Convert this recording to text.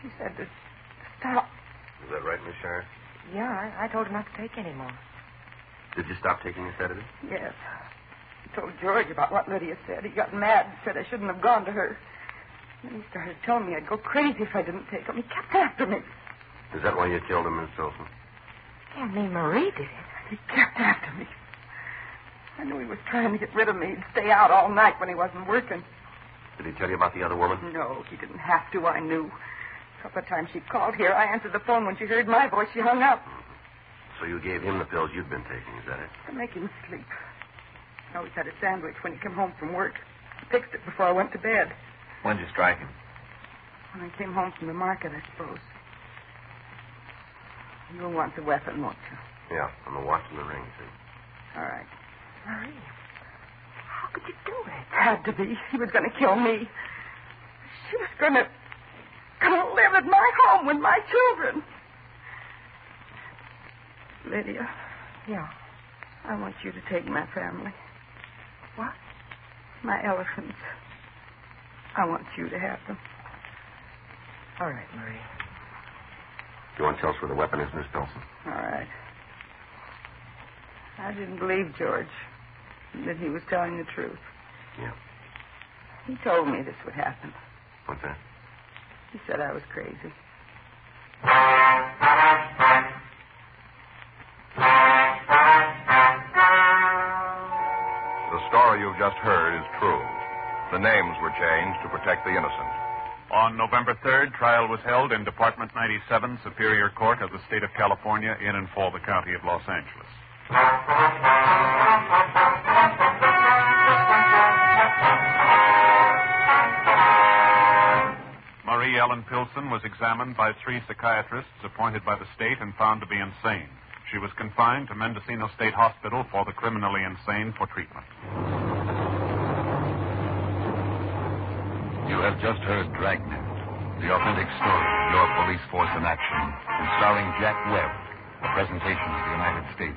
He said to stop. Is that right, Miss Shire? Yeah, I told him not to take any more. Did you stop taking your sedative? Yes. I told George about what Lydia said. He got mad and said I shouldn't have gone to her. Then he started telling me I'd go crazy if I didn't take him. He kept after me. Is that why you killed him, Miss Pilson? Can't mean Marie did it. He kept after me. I knew he was trying to get rid of me. He'd stay out all night when he wasn't working. Did he tell you about the other woman? No, he didn't have to. I knew. A couple of times she called here. I answered the phone. When she heard my voice, she hung up. So you gave him the pills you'd been taking, is that it? To make him sleep. I always had a sandwich when he came home from work. I fixed it before I went to bed. When'd you strike him? When I came home from the market, I suppose. You'll want the weapon, won't you? Yeah, and the watch and the ring, too. All right. Marie, how could you do it? Had to be. He was going to kill me. She was going to live at my home with my children. Lydia. Yeah. I want you to take my family. What? My elephants. I want you to have them. All right, Marie. You want to tell us where the weapon is, Miss Pilson? All right. I didn't believe George that he was telling the truth. Yeah. He told me this would happen. What's that? He said I was crazy. The story you've just heard is true. The names were changed to protect the innocent. On November 3rd, trial was held in Department 97, Superior Court of the State of California, in and for the County of Los Angeles. Marie Ellen Pilson was examined by 3 psychiatrists appointed by the state and found to be insane. She was confined to Mendocino State Hospital for the criminally insane for treatment. You have just heard Dragnet, the authentic story, Your Police Force in Action, and starring Jack Webb, a presentation of the United States